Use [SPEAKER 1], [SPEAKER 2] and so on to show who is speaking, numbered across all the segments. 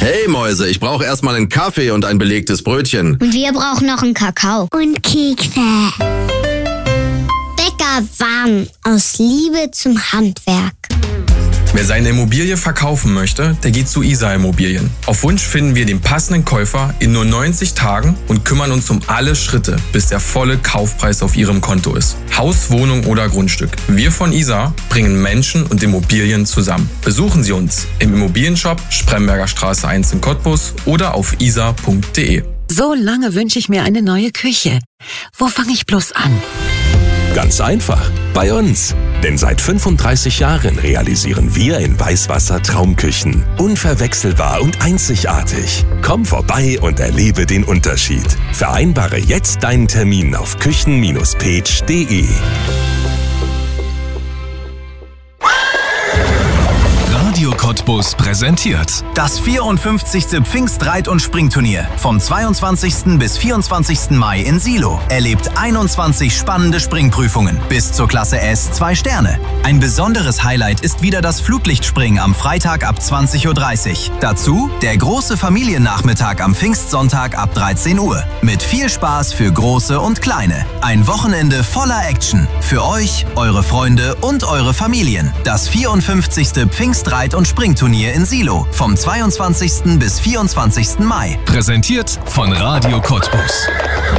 [SPEAKER 1] Hey Mäuse, ich brauche erstmal einen Kaffee und ein belegtes Brötchen.
[SPEAKER 2] Und wir brauchen noch einen Kakao. Und Kekse. Bäcker warm. Aus Liebe zum Handwerk.
[SPEAKER 3] Wer seine Immobilie verkaufen möchte, der geht zu ISA Immobilien. Auf Wunsch finden wir den passenden Käufer in nur 90 Tagen und kümmern uns um alle Schritte, bis der volle Kaufpreis auf Ihrem Konto ist. Haus, Wohnung oder Grundstück. Wir von ISA bringen Menschen und Immobilien zusammen. Besuchen Sie uns im Immobilienshop Spremberger Straße 1 in Cottbus oder auf isa.de.
[SPEAKER 4] So lange wünsche ich mir eine neue Küche. Wo fange ich bloß an?
[SPEAKER 5] Ganz einfach, bei uns. Denn seit 35 Jahren realisieren wir in Weißwasser Traumküchen. Unverwechselbar und einzigartig. Komm vorbei und erlebe den Unterschied. Vereinbare jetzt deinen Termin auf küchen-page.de.
[SPEAKER 6] Radio Cottbus präsentiert
[SPEAKER 7] das 54. Pfingstreit- und Springturnier vom 22. bis 24. Mai in Silo. Erlebt 21 spannende Springprüfungen bis zur Klasse S 2 Sterne. Ein besonderes Highlight ist wieder das Flutlichtspringen am Freitag ab 20.30 Uhr. Dazu der große Familiennachmittag am Pfingstsonntag ab 13 Uhr. Mit viel Spaß für Große und Kleine. Ein Wochenende voller Action. Für euch, eure Freunde und eure Familien. Das 54. Pfingstreit- und Springturnier in Silo vom 22. bis 24. Mai.
[SPEAKER 6] Präsentiert von Radio Cottbus.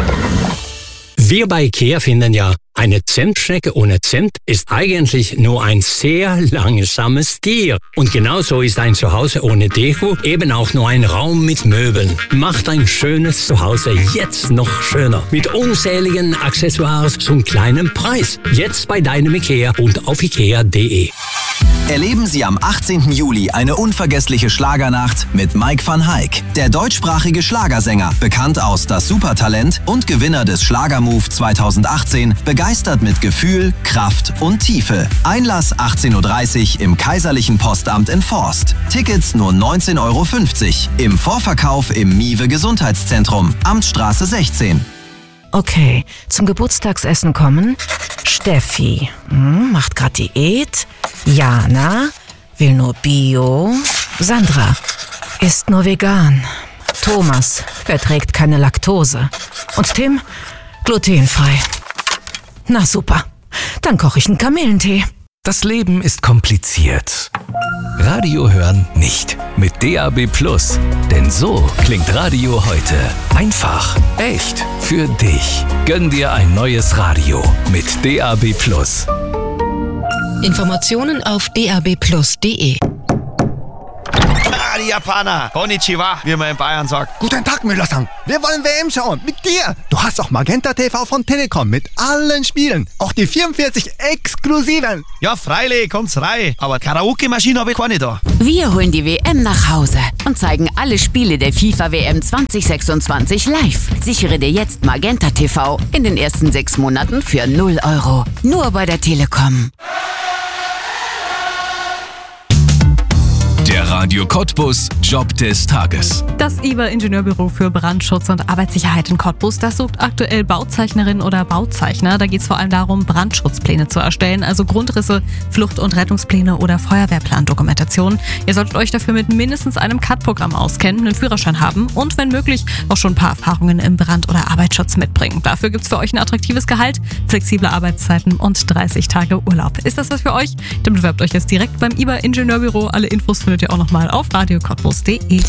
[SPEAKER 8] Wir bei IKEA finden ja, eine Zentschnecke ohne Zent ist eigentlich nur ein sehr langsames Tier. Und genauso ist ein Zuhause ohne Deko eben auch nur ein Raum mit Möbeln. Macht ein schönes Zuhause jetzt noch schöner. Mit unzähligen Accessoires zum kleinen Preis. Jetzt bei deinem IKEA und auf ikea.de.
[SPEAKER 7] Erleben Sie am 18. Juli eine unvergessliche Schlagernacht mit Mike van Hayk. Der deutschsprachige Schlagersänger, bekannt aus Das Supertalent und Gewinner des Schlagermove 2018, begeistert mit Gefühl, Kraft und Tiefe. Einlass 18.30 Uhr im Kaiserlichen Postamt in Forst. Tickets nur 19,50 € im Vorverkauf im Miwe Gesundheitszentrum, Amtsstraße 16.
[SPEAKER 4] Okay, zum Geburtstagsessen kommen Steffi, macht grad Diät. Jana, will nur Bio. Sandra, isst nur vegan. Thomas, verträgt keine Laktose. Und Tim, glutenfrei. Na super, dann koche ich einen Kamillentee.
[SPEAKER 6] Das Leben ist kompliziert. Radio hören nicht. Mit DAB+. Denn so klingt Radio heute. Einfach, echt, für dich. Gönn dir ein neues Radio mit DAB+.
[SPEAKER 9] Informationen auf dabplus.de.
[SPEAKER 10] Die Japaner. Konnichiwa, wie man in Bayern sagt.
[SPEAKER 11] Guten Tag, Müller-san. Wir wollen WM schauen. Mit dir. Du hast auch Magenta TV von Telekom mit allen Spielen. Auch die 44 exklusiven.
[SPEAKER 10] Ja, freilich, kommt's rein. Aber Karaoke-Maschine habe ich keine da.
[SPEAKER 9] Wir holen die WM nach Hause und zeigen alle Spiele der FIFA-WM 2026 live. Sichere dir jetzt Magenta TV in den ersten 6 Monaten für 0 €. Nur bei der Telekom.
[SPEAKER 6] Der Radio Cottbus Job des Tages.
[SPEAKER 12] Das IWA Ingenieurbüro für Brandschutz und Arbeitssicherheit in Cottbus, das sucht aktuell Bauzeichnerin oder Bauzeichner. Da geht es vor allem darum, Brandschutzpläne zu erstellen, also Grundrisse, Flucht- und Rettungspläne oder Feuerwehrplandokumentation. Ihr solltet euch dafür mit mindestens einem CAD-Programm auskennen, einen Führerschein haben und wenn möglich auch schon ein paar Erfahrungen im Brand- oder Arbeitsschutz mitbringen. Dafür gibt es für euch ein attraktives Gehalt, flexible Arbeitszeiten und 30 Tage Urlaub. Ist das was für euch? Dann bewerbt euch jetzt direkt beim IWA Ingenieurbüro. Alle Infos findet ihr auch nochmal auf radiocottbus.de.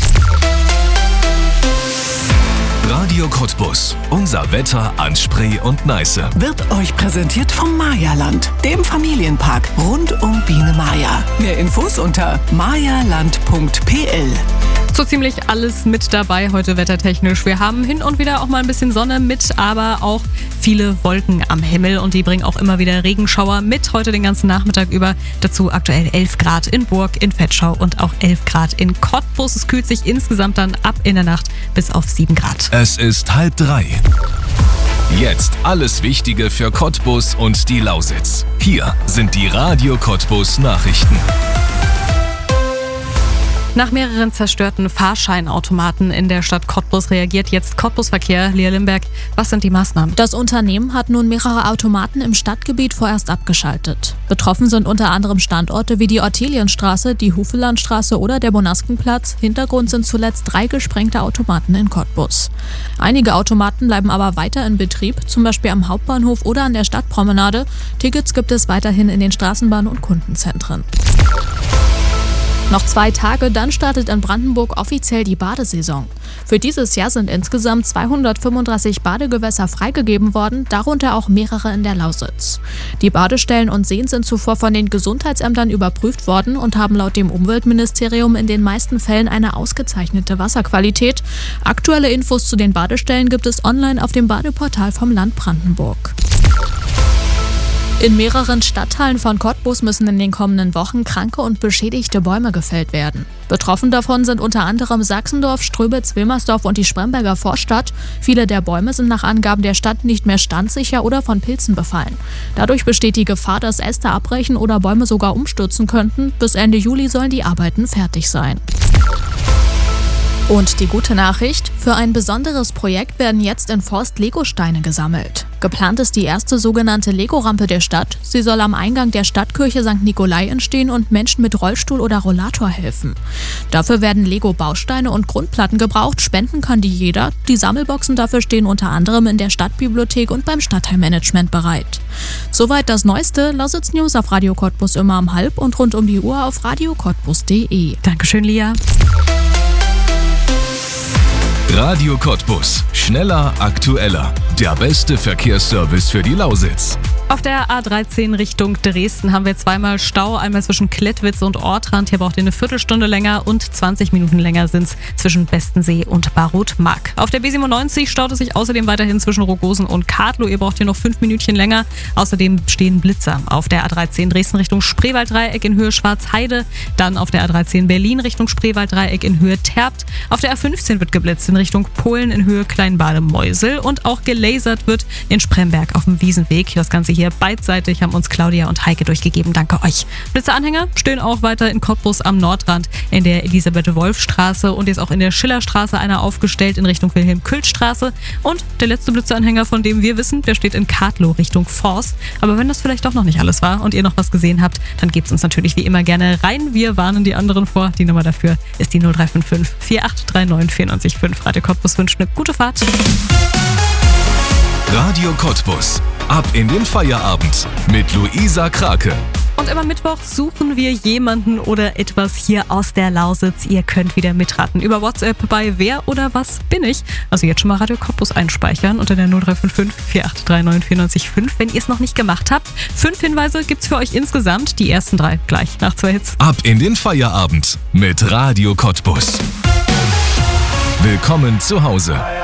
[SPEAKER 6] Radio Cottbus. Unser Wetter an Spree und Neiße.
[SPEAKER 13] Wird euch präsentiert vom Mayaland, dem Familienpark rund um Biene Maya. Mehr Infos unter mayaland.pl.
[SPEAKER 12] So ziemlich alles mit dabei heute wettertechnisch. Wir haben hin und wieder auch mal ein bisschen Sonne mit, aber auch viele Wolken am Himmel und die bringen auch immer wieder Regenschauer mit. Heute den ganzen Nachmittag über. Dazu aktuell 11 Grad in Burg, in Vetschau und auch 11 Grad in Cottbus. Es kühlt sich insgesamt dann ab in der Nacht bis auf 7 Grad.
[SPEAKER 6] Es ist 2:30. Jetzt alles Wichtige für Cottbus und die Lausitz. Hier sind die Radio Cottbus Nachrichten.
[SPEAKER 12] Nach mehreren zerstörten Fahrscheinautomaten in der Stadt Cottbus reagiert jetzt Cottbus Verkehr. Lea Limberg, was sind die Maßnahmen?
[SPEAKER 14] Das Unternehmen hat nun mehrere Automaten im Stadtgebiet vorerst abgeschaltet. Betroffen sind unter anderem Standorte wie die Ortelienstraße, die Hufelandstraße oder der Bonaskenplatz. Hintergrund sind zuletzt 3 gesprengte Automaten in Cottbus. Einige Automaten bleiben aber weiter in Betrieb, zum Beispiel am Hauptbahnhof oder an der Stadtpromenade. Tickets gibt es weiterhin in den Straßenbahn- und Kundenzentren. Noch 2 Tage, dann startet in Brandenburg offiziell die Badesaison. Für dieses Jahr sind insgesamt 235 Badegewässer freigegeben worden, darunter auch mehrere in der Lausitz. Die Badestellen und Seen sind zuvor von den Gesundheitsämtern überprüft worden und haben laut dem Umweltministerium in den meisten Fällen eine ausgezeichnete Wasserqualität. Aktuelle Infos zu den Badestellen gibt es online auf dem Badeportal vom Land Brandenburg. In mehreren Stadtteilen von Cottbus müssen in den kommenden Wochen kranke und beschädigte Bäume gefällt werden. Betroffen davon sind unter anderem Sachsendorf, Ströbitz, Wilmersdorf und die Spremberger Vorstadt. Viele der Bäume sind nach Angaben der Stadt nicht mehr standsicher oder von Pilzen befallen. Dadurch besteht die Gefahr, dass Äste abbrechen oder Bäume sogar umstürzen könnten. Bis Ende Juli sollen die Arbeiten fertig sein. Und die gute Nachricht: Für ein besonderes Projekt werden jetzt in Forst Legosteine gesammelt. Geplant ist die erste sogenannte Lego-Rampe der Stadt. Sie soll am Eingang der Stadtkirche St. Nikolai entstehen und Menschen mit Rollstuhl oder Rollator helfen. Dafür werden Lego-Bausteine und Grundplatten gebraucht. Spenden kann die jeder. Die Sammelboxen dafür stehen unter anderem in der Stadtbibliothek und beim Stadtteilmanagement bereit. Soweit das Neueste. Lausitz News auf Radio Cottbus immer um 12 und rund um die Uhr auf radiocottbus.de.
[SPEAKER 12] Dankeschön, Lia.
[SPEAKER 15] Radio Cottbus. Schneller, aktueller. Der beste Verkehrsservice für die Lausitz.
[SPEAKER 12] Auf der A13 Richtung Dresden haben wir zweimal Stau, einmal zwischen Klettwitz und Ortrand. Hier braucht ihr eine Viertelstunde länger und 20 Minuten länger sind es zwischen Bestensee und Barroth-Mark. Auf der B97 staut es sich außerdem weiterhin zwischen Rogosen und Kadlow. Ihr braucht hier noch 5 Minütchen länger. Außerdem stehen Blitzer auf der A13 Dresden Richtung Spreewalddreieck in Höhe Schwarzheide. Dann auf der A13 Berlin Richtung Spreewalddreieck in Höhe Terpt. Auf der A15 wird geblitzt in Richtung Polen in Höhe Kleinbade-Meusel. Und auch gelasert wird in Spremberg auf dem Wiesenweg. Das Ganze hier beidseitig haben uns Claudia und Heike durchgegeben. Danke euch. Blitzeranhänger stehen auch weiter in Cottbus am Nordrand in der Elisabeth-Wolf-Straße und jetzt auch in der Schillerstraße einer aufgestellt in Richtung Wilhelm-Kültz-Straße. Und der letzte Blitzeanhänger, von dem wir wissen, der steht in Kadlow Richtung Forst. Aber wenn das vielleicht doch noch nicht alles war und ihr noch was gesehen habt, dann gebt es uns natürlich wie immer gerne rein. Wir warnen die anderen vor. Die Nummer dafür ist die 0355 4839 945. Radio Cottbus wünscht eine gute Fahrt.
[SPEAKER 15] Radio Cottbus. Ab in den Feierabend mit Luisa Krake.
[SPEAKER 12] Und immer Mittwoch suchen wir jemanden oder etwas hier aus der Lausitz. Ihr könnt wieder mitraten über WhatsApp bei Wer oder was bin ich? Also jetzt schon mal Radio Cottbus einspeichern unter der 0355 4839 945, wenn ihr es noch nicht gemacht habt. 5 Hinweise gibt's für euch insgesamt. Die ersten 3 gleich nach 2 Hits.
[SPEAKER 15] Ab in den Feierabend mit Radio Cottbus. Willkommen zu Hause.